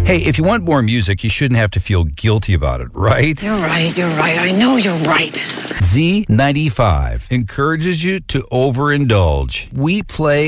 Hey, if you want more music, you shouldn't have to feel guilty about it, right? You're right. I know you're right. Z95 encourages you to overindulge. We play